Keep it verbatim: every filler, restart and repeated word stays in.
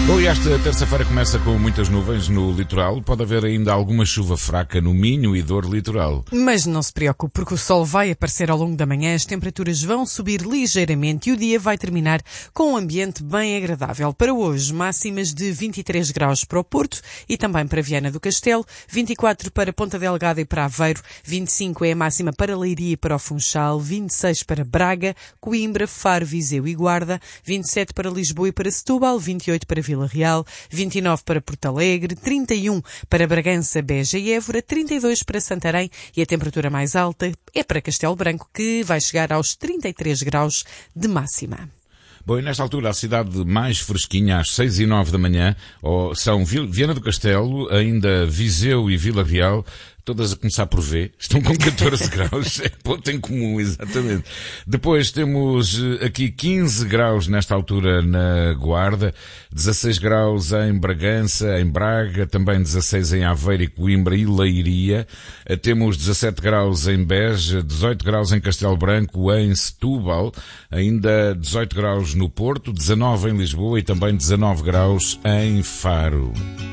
Bom, e esta terça-feira começa com muitas nuvens no litoral. Pode haver ainda alguma chuva fraca no Minho e Douro Litoral. Mas não se preocupe, porque o sol vai aparecer ao longo da manhã, as temperaturas vão subir ligeiramente e o dia vai terminar com um ambiente bem agradável. Para hoje, máximas de vinte e três graus para o Porto e também para Viana do Castelo, vinte e quatro para Ponta Delgada e para Aveiro, vinte e cinco é a máxima para Leiria e para o Funchal, vinte e seis para Braga, Coimbra, Faro, Viseu e Guarda, vinte e sete para Lisboa e para Setúbal, vinte e oito para Vila Real, vinte e nove para Porto Alegre, trinta e um para Bragança, Beja e Évora, trinta e dois para Santarém e a temperatura mais alta é para Castelo Branco, que vai chegar aos trinta e três graus de máxima. Bom, e nesta altura a cidade mais fresquinha, às seis e nove da manhã, são Viana do Castelo, ainda Viseu e Vila Real, todas a começar por V, estão com catorze graus, é ponto em comum, exatamente. Depois temos aqui quinze graus nesta altura na Guarda, dezasseis graus em Bragança, em Braga, também dezasseis em Aveiro e Coimbra e Leiria. Temos dezassete graus em Beja, dezoito graus em Castelo Branco, em Setúbal, ainda dezoito graus no Porto, dezanove em Lisboa e também dezanove graus em Faro.